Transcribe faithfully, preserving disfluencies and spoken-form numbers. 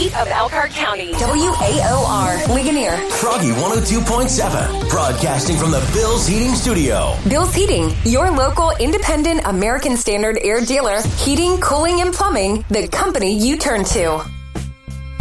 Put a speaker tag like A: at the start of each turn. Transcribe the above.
A: heat of Elkhart County. W A O R, Ligonier.
B: Froggy one oh two point seven, broadcasting from the Bill's Heating Studio.
A: Bill's Heating, your local independent American Standard air dealer. Heating, cooling, and plumbing, the company you turn to.